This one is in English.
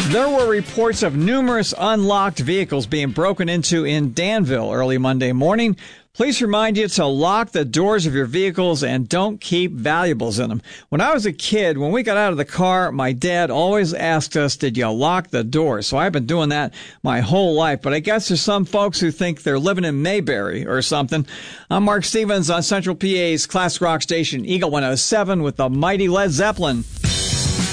There were reports of numerous unlocked vehicles being broken into in Danville early Monday morning. Police remind you to lock the doors of your vehicles and don't keep valuables in them. When I was a kid, when we got out of the car, my dad always asked us, did you lock the doors? So I've been doing that my whole life. But I guess there's some folks who think they're living in Mayberry or something. I'm Mark Stevens on Central PA's classic rock station, Eagle 107, with the mighty Led Zeppelin.